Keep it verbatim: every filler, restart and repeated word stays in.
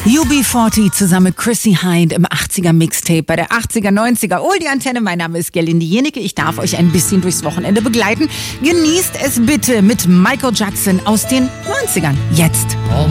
U B vierzig zusammen mit Chrissy Hynde im achtziger Mixtape bei der achtziger, neunziger. Hol die Antenne, mein Name ist Gerlinde Jenecke. Ich darf euch ein bisschen durchs Wochenende begleiten. Genießt es bitte mit Michael Jackson aus den neunzigern. Jetzt.